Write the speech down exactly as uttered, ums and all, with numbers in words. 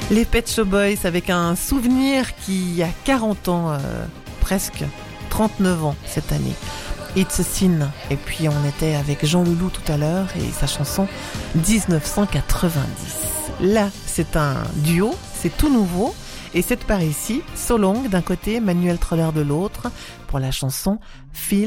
Les Pet Shop Boys avec un souvenir qui a quarante ans, euh, presque trente-neuf ans cette année. It's a Sin. Et puis on était avec Jean Leloup tout à l'heure et sa chanson dix-neuf cent quatre-vingt-dix. Là, c'est un duo, c'est tout nouveau. Et c'est par ici, So Long d'un côté, Manuel Troller de l'autre, pour la chanson Feel